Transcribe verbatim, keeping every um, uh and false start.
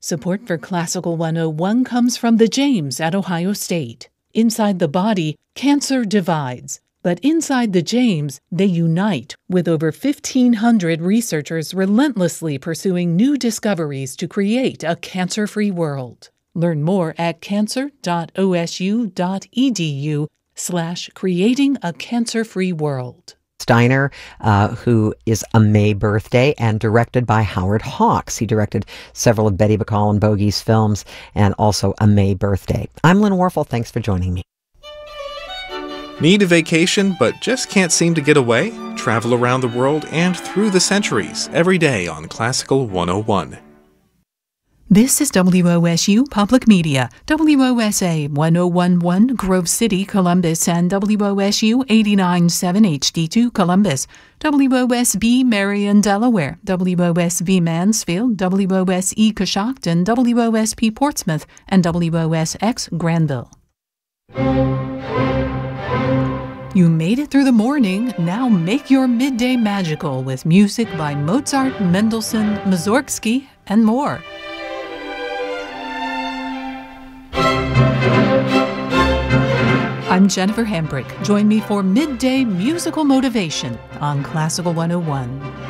Support for Classical one oh one comes from the James at Ohio State. Inside the body, cancer divides. But inside the James, they unite, with over fifteen hundred researchers relentlessly pursuing new discoveries to create a cancer-free world. Learn more at cancer.osu.edu slash creating a cancer-free world. Steiner, uh, who is A May Birthday, and directed by Howard Hawks. He directed several of Betty Bacall and Bogey's films, and also A May Birthday. I'm Lynn Warfel. Thanks for joining me. Need a vacation but just can't seem to get away? Travel around the world and through the centuries every day on Classical one oh one. This is W O S U Public Media, W O S A one oh one point one Grove City, Columbus, and W O S U eighty-nine point seven H D two Columbus, W O S B Marion, Delaware, W O S B Mansfield, W O S E Coshocton, W O S P Portsmouth, and W O S X Granville. You made it through the morning. Now make your midday magical with music by Mozart, Mendelssohn, Mussorgsky, and more. I'm Jennifer Hambrick. Join me for Midday Musical Motivation on Classical one oh one.